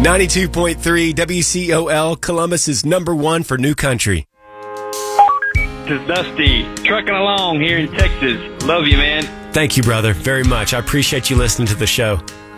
92.3 WCOL, Columbus is number one for new country. This is Dusty, trucking along here in Texas. Love you, man. Thank you, brother, very much. I appreciate you listening to the show.